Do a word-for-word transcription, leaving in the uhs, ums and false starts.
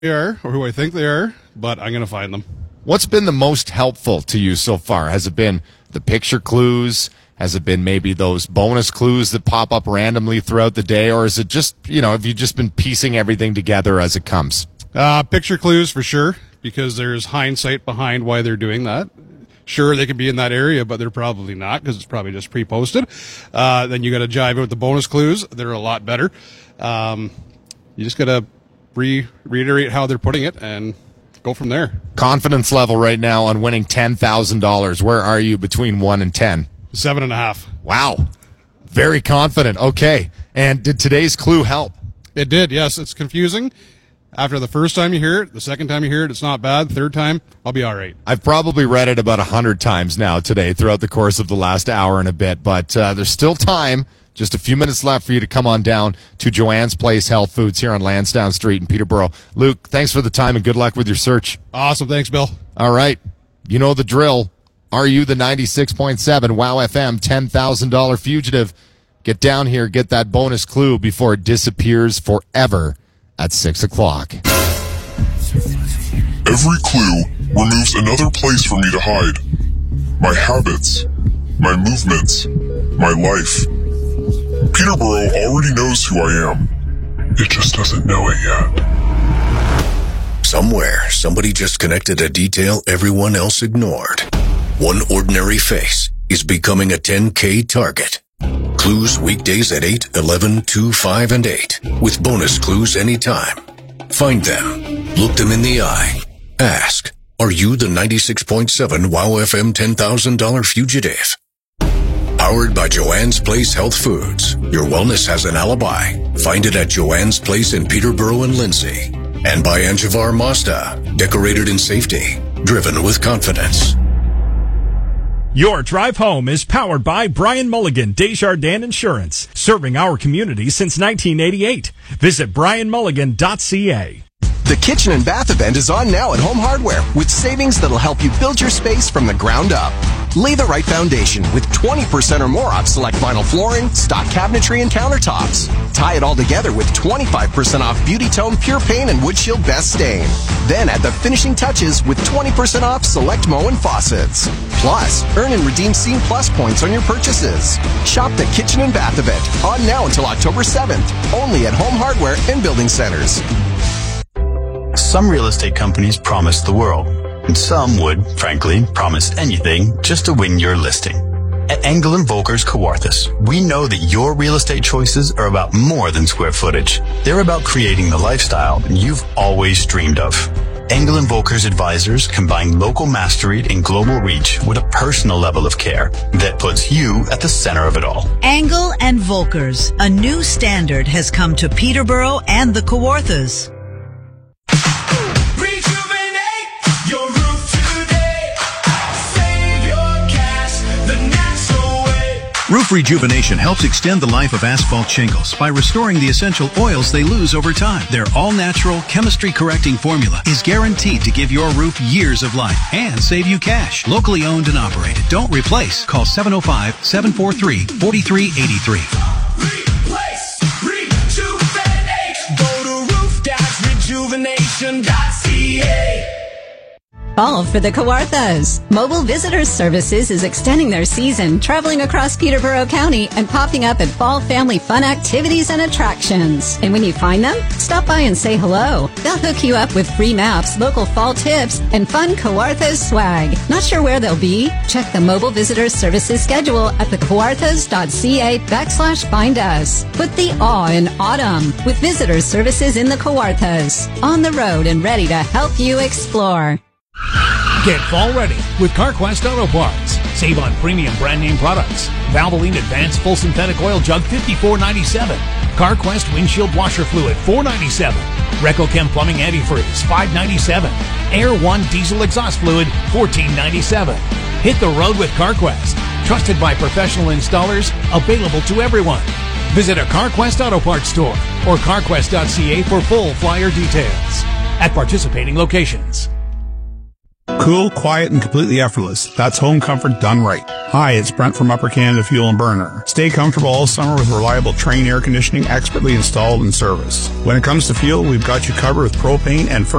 they are, or who I think they are, but I'm going to find them. What's been the most helpful to you so far? Has it been the picture clues? Has it been maybe those bonus clues that pop up randomly throughout the day? Or is it just, you know, have you just been piecing everything together as it comes? Uh, picture clues for sure, because there's hindsight behind why they're doing that. Sure, they could be in that area, but they're probably not, because it's probably just pre-posted. Uh, then you got to jive it with the bonus clues. They're a lot better. Um, you just got to re- reiterate how they're putting it and go from there. Confidence level right now on winning ten thousand dollars. Where are you between one and ten? Seven and a half. Wow. Very confident. Okay. And did today's clue help? It did, yes. It's confusing. After the first time you hear it, the second time you hear it, it's not bad. Third time, I'll be all right. I've probably read it about a hundred times now today throughout the course of the last hour and a bit, but uh, there's still time. Just a few minutes left for you to come on down to Joanne's Place Health Foods here on Lansdowne Street in Peterborough. Luke, thanks for the time and good luck with your search. Awesome. Thanks, Bill. All right. You know the drill. Are you the ninety-six point seven Wow F M ten thousand dollars fugitive? Get down here, get that bonus clue before it disappears forever at six o'clock. Every clue removes another place for me to hide. My habits, my movements, my life. Peterborough already knows who I am. It just doesn't know it yet. Somewhere, somebody just connected a detail everyone else ignored. One ordinary face is becoming a ten K target. Clues weekdays at eight, eleven, two, five, and eight. With bonus clues anytime. Find them. Look them in the eye. Ask, are you the ninety-six point seven Wow F M ten thousand dollars fugitive? Powered by Joanne's Place Health Foods. Your wellness has an alibi. Find it at Joanne's Place in Peterborough and Lindsay. And by Anjavar Mazda. Decorated in safety. Driven with confidence. Your drive home is powered by Brian Mulligan, Desjardins Insurance, serving our community since nineteen eighty-eight. Visit brian mulligan dot c a. The Kitchen and Bath event is on now at Home Hardware with savings that'll help you build your space from the ground up. Lay the right foundation with twenty percent or more off select vinyl flooring, stock cabinetry, and countertops. Tie it all together with twenty-five percent off Beauty Tone Pure Paint and Wood Shield Best Stain. Then add the finishing touches with twenty percent off select Moen faucets. Plus, earn and redeem Scene Plus points on your purchases. Shop the Kitchen and Bath event on now until October seventh, only at Home Hardware and Building Centers. Some real estate companies promise the world, and some would, frankly, promise anything just to win your listing. At Engel and Volkers Kawarthas, we know that your real estate choices are about more than square footage. They're about creating the lifestyle you've always dreamed of. Engel and Volkers advisors combine local mastery and global reach with a personal level of care that puts you at the center of it all. Engel and Volkers, a new standard has come to Peterborough and the Kawarthas. Roof rejuvenation helps extend the life of asphalt shingles by restoring the essential oils they lose over time. Their all-natural, chemistry-correcting formula is guaranteed to give your roof years of life and save you cash. Locally owned and operated. Don't replace. Call seven oh five, seven four three, four three eight three. Replace, rejuvenate. Go to roof dash rejuvenation dot c a. Fall for the Kawarthas. Mobile Visitor Services is extending their season, traveling across Peterborough County and popping up at fall family fun activities and attractions. And when you find them, stop by and say hello. They'll hook you up with free maps, local fall tips, and fun Kawarthas swag. Not sure where they'll be? Check the Mobile Visitor Services schedule at the kawarthas dot c a backslash find us. Put the awe in autumn with Visitor Services in the Kawarthas. On the road and ready to help you explore. Get fall ready with CarQuest Auto Parts. Save on premium brand name products. Valvoline Advanced Full Synthetic Oil Jug fifty-four ninety-seven. CarQuest Windshield Washer Fluid four ninety-seven. RecoChem Plumbing Antifreeze five ninety-seven. Air One Diesel Exhaust Fluid fourteen ninety-seven. Hit the road with CarQuest. Trusted by professional installers, available to everyone. Visit a CarQuest Auto Parts store or carquest dot c a for full flyer details. At participating locations. Cool, quiet, and completely effortless. That's home comfort done right. Hi, it's Brent from Upper Canada Fuel and Burner. Stay comfortable all summer with reliable Trane air conditioning expertly installed and serviced. When it comes to fuel, we've got you covered with propane and